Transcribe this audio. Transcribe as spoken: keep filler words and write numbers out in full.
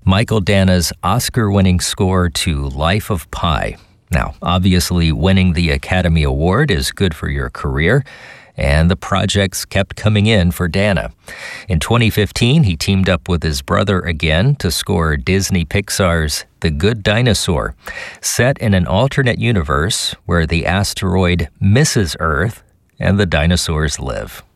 Michael Dana's Oscar-winning score to Life of Pi. Now, obviously, winning the Academy Award is good for your career, and the projects kept coming in for Dana. In twenty fifteen, he teamed up with his brother again to score Disney Pixar's The Good Dinosaur, set in an alternate universe where the asteroid misses Earth and the dinosaurs live.